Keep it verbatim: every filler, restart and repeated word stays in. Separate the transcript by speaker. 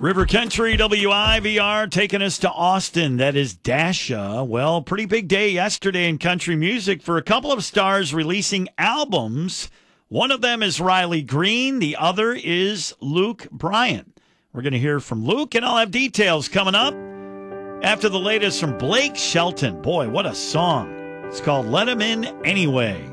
Speaker 1: River Country W I V R taking us to Austin. That is Dasha. Well, pretty big day yesterday in country music for a couple of stars releasing albums. One of them is Riley Green. The other is Luke Bryan. We're going to hear from Luke, and I'll have details coming up after the latest from Blake Shelton. Boy, what a song. It's called Let 'Em In Anyway.